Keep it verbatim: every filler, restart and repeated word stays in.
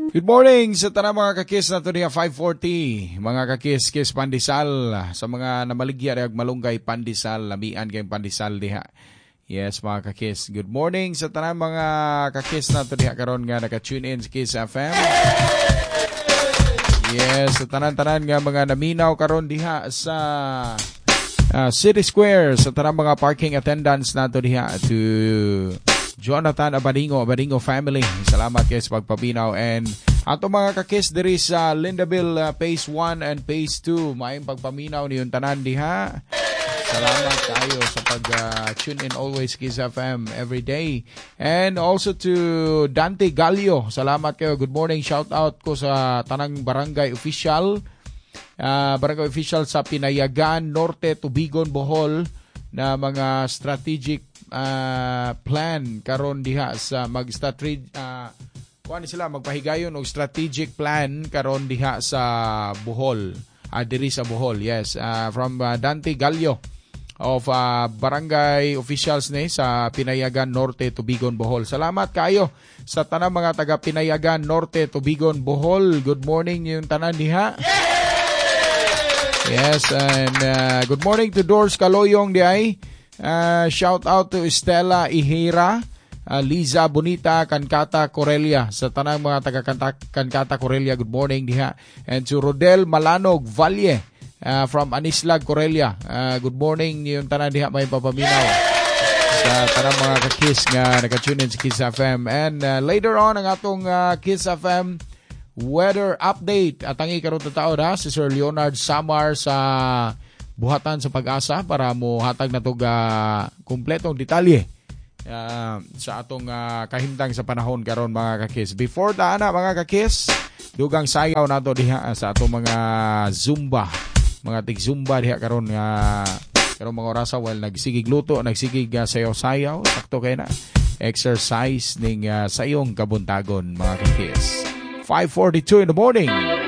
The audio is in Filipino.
Good morning sa tanang mga kakis na ito niya five forty. Mga kakis, kis pandesal. Sa mga namaligya rin malunggay pandesal. Lamian kayong pandesal diha. Yes mga kakis. Good morning sa tanang mga kakis na ito niya karon nga naka-tune in sa Kiss F M. Yes, sa tanan-tanan nga mga naminaw karon diha sa uh, City Square. Sa tanang mga parking attendants na ito diha to Jonathan Abadingo, Abadingo family. Salamat kayo sa pagpabinaw. And ato mga kakis diri sa Lindaville uh, Phase one and Phase two. Maayong pagpaminaw niyong tanan diha. Salamat kayo sa pag-tune uh, in always Kiss F M every day. And also to Dante Gallo. Salamat kayo. Good morning. Shout out ko sa tanang barangay official. Uh, barangay official sa Pinayagan, Norte, Tubigon, Bohol na mga strategic Uh, plan karon diha sa mag-strategic uh, kuan sila magpahigayon og strategic plan karon diha sa Bohol, uh, diri sa Bohol. Yes, uh, from uh, Dante Gallo of uh, barangay officials ni sa Pinayagan Norte, Tubigon, Bohol. Salamat kayo sa tanang mga taga Pinayagan Norte, Tubigon, Bohol. Good morning yung tanan diha. Yes, and uh, good morning to Doors Kaloyong diay. Uh, shout out to Estela Ihira, uh, Liza Bonita, Kankata Corelia, sa tanang mga taga Kankata Corelia, good morning diha. And to Rodel Malanog Valle uh, from Anislag Corelia, uh, good morning yung tanan diha may papaminaw sa tanang mga kakis nga naka-tune in sa Kiss F M. And uh, later on ang atong uh, Kiss F M weather update at ang ikaroon na tao na si Sir Leonard Samar sa buhatan sa Pag-asa para mo hatag na itong uh, kumpletong detalye uh, sa atong uh, kahimtang sa panahon karon mga kakis. Before ta na mga kakis, dugang sayaw nato diha sa atong mga Zumba, mga tig-Zumba diha karon nga uh, karon mga orasa while nagsigig luto, nagsigig uh, sayaw-sayaw, sakto kay na exercise ning uh, sayong kabuntagon mga kakis. five forty-two in the morning.